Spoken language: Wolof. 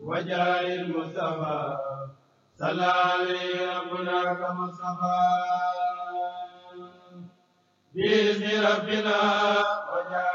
وجاه المصطفى صلى عليه ربنا كما صفى بإذن ربنا وجاه